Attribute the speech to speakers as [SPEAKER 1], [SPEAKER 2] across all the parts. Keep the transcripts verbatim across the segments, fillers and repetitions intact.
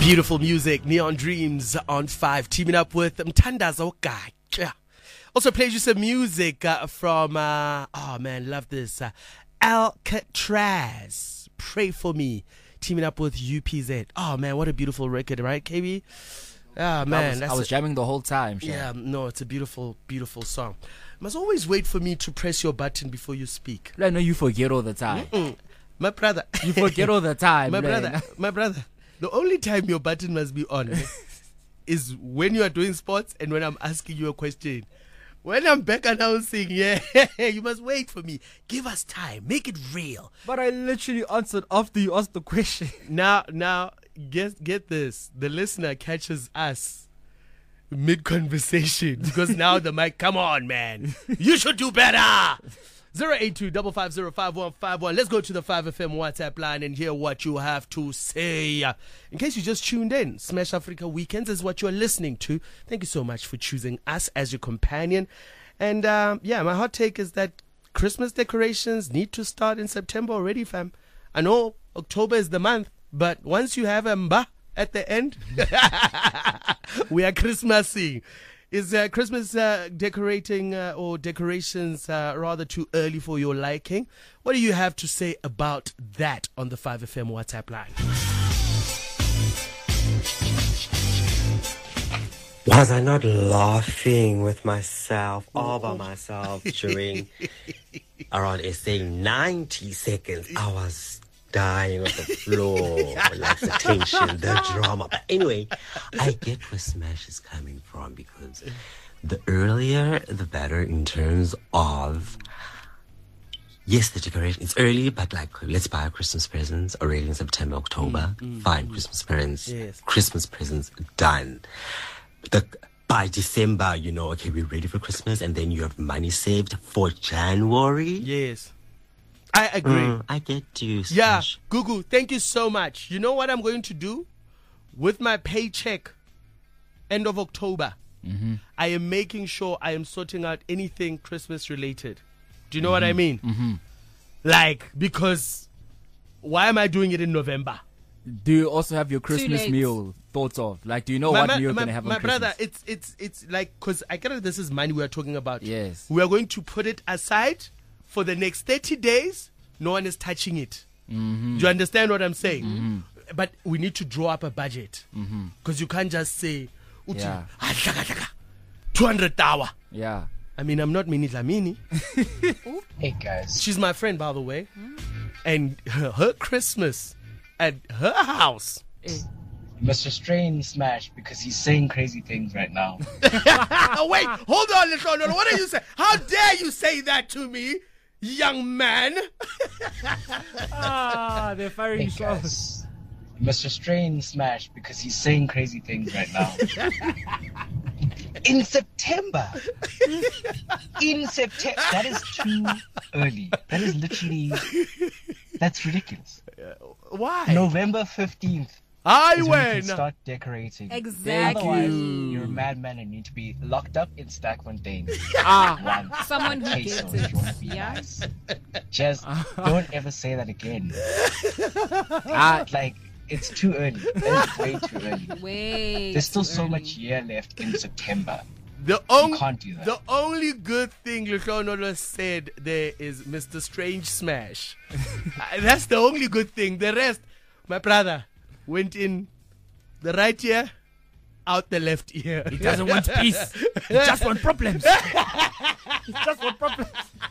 [SPEAKER 1] Beautiful music, Neon Dreams on five, teaming up with Mthandazo Gatsha. Also plays you some music uh, from, uh, oh man, love this, uh, Alcatraz, Pray For Me, teaming up with U P Z. Oh man, what a beautiful record, right, K B? Ah man,
[SPEAKER 2] I was,
[SPEAKER 1] that's
[SPEAKER 2] I was
[SPEAKER 1] a,
[SPEAKER 2] jamming the whole time. Sure.
[SPEAKER 1] Yeah, no, it's a beautiful, beautiful song. Must always wait for me to press your button before you speak.
[SPEAKER 2] I know you forget all the time.
[SPEAKER 1] Mm-mm. My brother.
[SPEAKER 2] You forget all the time.
[SPEAKER 1] My
[SPEAKER 2] man.
[SPEAKER 1] brother, my brother. The only time your button must be on is when you are doing sports and when I'm asking you a question. When I'm back announcing, yeah, you must wait for me. Give us time. Make it real.
[SPEAKER 2] But I literally answered after you asked the question.
[SPEAKER 1] Now, now, get get this. The listener catches us mid-conversation because now the mic, come on, man. You should do better. zero eight two five five zero five one five one. Let's go to the five F M WhatsApp line and hear what you have to say. In case you just tuned in, Smash Africa Weekends is what you're listening to. Thank you so much for choosing us as your companion. And um, yeah, my hot take is that Christmas decorations need to start in September already, fam. I know October is the month, but once you have a mba at the end, we are Christmasing. Is uh, Christmas uh, decorating uh, or decorations uh, rather too early for your liking? What do you have to say about that on the five F M WhatsApp line?
[SPEAKER 3] Was I not laughing with myself, all by myself, during around a saying ninety seconds? I was dying on the floor, like the tension, the drama. But anyway, I get where Smash is coming from because the earlier, the better in terms of, yes, the decoration. It's early, but like, let's buy Christmas presents already in September, October. Mm, mm, Fine, mm. Christmas presents, yes. Christmas presents done. The, by December, you know, okay, we're ready for Christmas, and then you have money saved for January.
[SPEAKER 1] Yes. I agree.
[SPEAKER 3] Mm, I get you. Smash.
[SPEAKER 1] Yeah, Gugu, thank you so much. You know what I'm going to do? With my paycheck, end of October, mm-hmm. I am making sure I am sorting out anything Christmas related. Do you know mm-hmm. what I mean? Mm-hmm. Like, because why am I doing it in November?
[SPEAKER 2] Do you also have your Christmas meal thoughts of? Like, do you know my, what
[SPEAKER 1] my,
[SPEAKER 2] meal you're
[SPEAKER 1] my,
[SPEAKER 2] going to have on
[SPEAKER 1] my
[SPEAKER 2] Christmas?
[SPEAKER 1] My brother, it's, it's, it's like, because I get it, this is money we are talking about.
[SPEAKER 2] Yes.
[SPEAKER 1] We are going to put it aside. For the next thirty days, no one is touching it. Mm-hmm. Do you understand what I'm saying? Mm-hmm. But we need to draw up a budget. Because mm-hmm. you can't just say, yeah. two hundred hour.
[SPEAKER 2] Yeah.
[SPEAKER 1] I mean, I'm not Mini Lamini.
[SPEAKER 4] Hey, guys.
[SPEAKER 1] She's my friend, by the way. Mm. And her, her Christmas at her house.
[SPEAKER 4] Mister Strange smash because he's saying crazy things right now.
[SPEAKER 1] Wait, hold on, Letono. What are you saying? How dare you say that to me? Young man.
[SPEAKER 2] Ah, they're firing
[SPEAKER 4] hey
[SPEAKER 2] shots.
[SPEAKER 4] Mister Strange smash because he's saying crazy things right now. In September. In September. That is too early. That is literally, that's ridiculous.
[SPEAKER 1] Uh, why?
[SPEAKER 4] November fifteenth.
[SPEAKER 1] I
[SPEAKER 4] win. Start decorating.
[SPEAKER 5] Exactly.
[SPEAKER 4] Otherwise, you're a madman and need to be locked up in Stakfontein.
[SPEAKER 5] Ah, One. Someone who gets
[SPEAKER 4] so
[SPEAKER 5] it.
[SPEAKER 4] Yeah. Nice. Just don't ever say that again. Ah, like it's too early. It's way too early.
[SPEAKER 5] Way.
[SPEAKER 4] There's still
[SPEAKER 5] too
[SPEAKER 4] so
[SPEAKER 5] early.
[SPEAKER 4] much year left in September.
[SPEAKER 1] The only,
[SPEAKER 4] you can't do that.
[SPEAKER 1] The only good thing Lutonola said there is Mister Strange Smash. That's the only good thing. The rest, my brother, went in the right ear, out the left ear.
[SPEAKER 2] He doesn't want peace. He just wants problems. He just wants problems.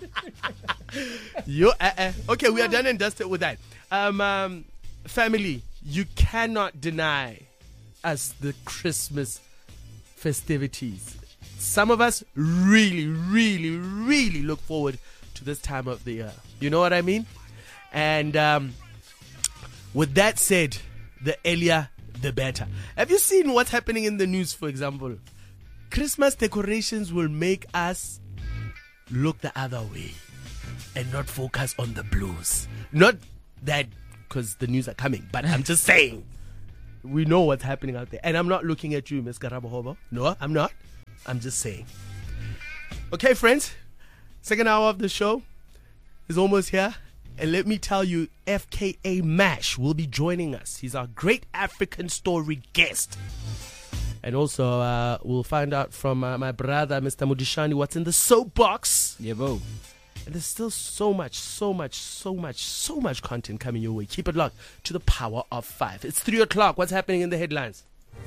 [SPEAKER 1] you, uh, uh, okay, we are done and dusted with that. Um, um, family, you cannot deny us the Christmas festivities. Some of us really, really, really look forward to this time of the year. You know what I mean? And um, with that said, the earlier, the better. Have you seen what's happening in the news, for example? Christmas decorations will make us look the other way and not focus on the blues. Not that because the news are coming, but I'm just saying we know what's happening out there. And I'm not looking at you, Miss Karabohobo. No, I'm not. I'm just saying. Okay, friends. Second hour of the show is almost here. And let me tell you, F K A Mash will be joining us. He's our great African story guest. And also, uh, we'll find out from uh, my brother, Mister Mudishani, what's in the soapbox.
[SPEAKER 2] Yeah, bro.
[SPEAKER 1] And there's still so much, so much, so much, so much content coming your way. Keep it locked to the power of five. It's three o'clock. What's happening in the headlines?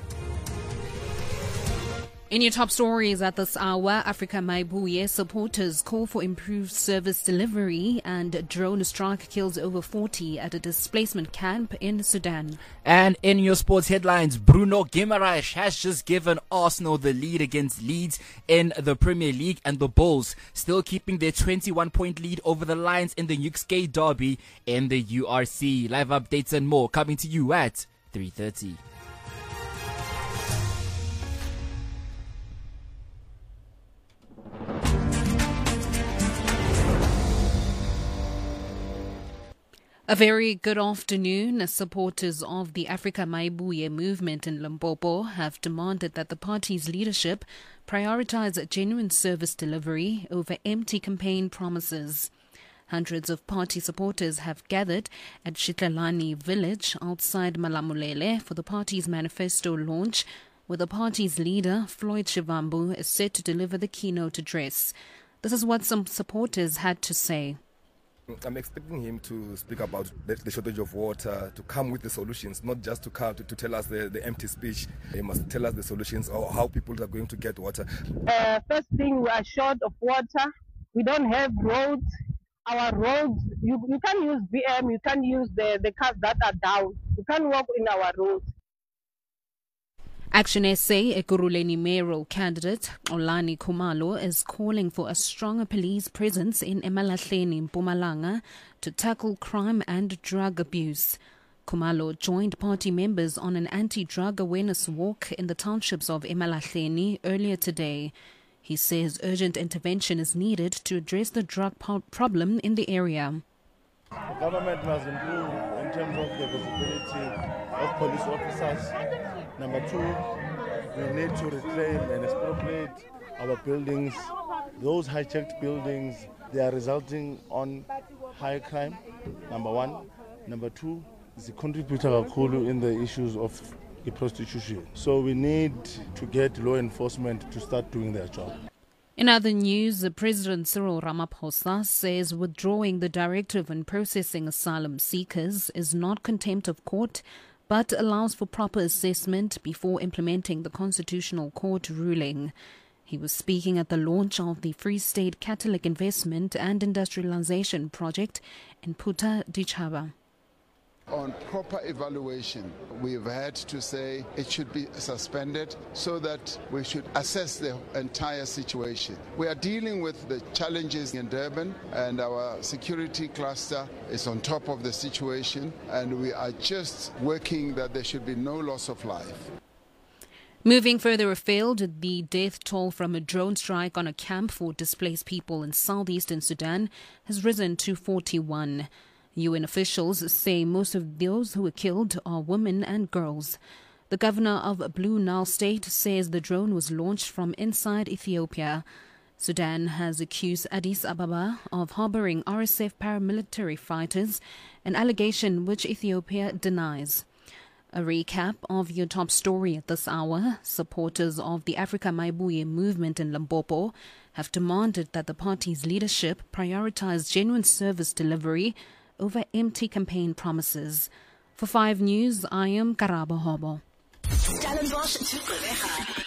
[SPEAKER 5] In your top stories at this hour, Africa Maibuye supporters call for improved service delivery, and drone strike kills over forty at a displacement camp in Sudan.
[SPEAKER 2] And in your sports headlines, Bruno Guimaraes has just given Arsenal the lead against Leeds in the Premier League, and the Bulls still keeping their twenty-one point lead over the Lions in the Newcastle derby in the U R C. Live updates and more coming to you at three thirty.
[SPEAKER 5] A very good afternoon. Supporters of the Africa Maibuye movement in Limpopo have demanded that the party's leadership prioritize genuine service delivery over empty campaign promises. Hundreds of party supporters have gathered at Shitlelani village outside Malamulele for the party's manifesto launch, where the party's leader, Floyd Shivambu, is set to deliver the keynote address. This is what some supporters had to say.
[SPEAKER 6] I'm expecting him to speak about the, the shortage of water, to come with the solutions, not just to come to, to tell us the, the empty speech. He must tell us the solutions or how people are going to get water.
[SPEAKER 7] Uh, first thing, we are short of water. We don't have roads. Our roads, you, you can't use B M, you can't use the, the cars that are down. You can't walk in our roads.
[SPEAKER 5] Action S A Ekurhuleni mayoral candidate Olani Khumalo is calling for a stronger police presence in Emalahleni, Mpumalanga, to tackle crime and drug abuse. Khumalo joined party members on an anti-drug awareness walk in the townships of Emalahleni earlier today. He says urgent intervention is needed to address the drug po- problem in the area.
[SPEAKER 8] The government must improve in terms of the visibility of police officers. Number two, we need to reclaim and expropriate our buildings. Those hijacked buildings, they are resulting on high crime, number one. Number two, it's a contributor kakhulu in the issues of the prostitution. So we need to get law enforcement to start doing their job.
[SPEAKER 5] In other news, President Cyril Ramaphosa says withdrawing the directive on processing asylum seekers is not contempt of court, but allows for proper assessment before implementing the Constitutional Court ruling. He was speaking at the launch of the Free State Catholic Investment and Industrialization Project in Puta Ditjhaba.
[SPEAKER 9] On proper evaluation, we've had to say it should be suspended so that we should assess the entire situation. We are dealing with the challenges in Durban, and our security cluster is on top of the situation, and we are just working that there should be no loss of life.
[SPEAKER 5] Moving further afield, the death toll from a drone strike on a camp for displaced people in southeastern Sudan has risen to forty-one. U N officials say most of those who were killed are women and girls. The governor of Blue Nile State says the drone was launched from inside Ethiopia. Sudan has accused Addis Ababa of harboring R S F paramilitary fighters, an allegation which Ethiopia denies. A recap of your top story at this hour. Supporters of the Africa Maibuye movement in Limpopo have demanded that the party's leadership prioritize genuine service delivery over empty campaign promises. For Five News, I am Karabo Hobo.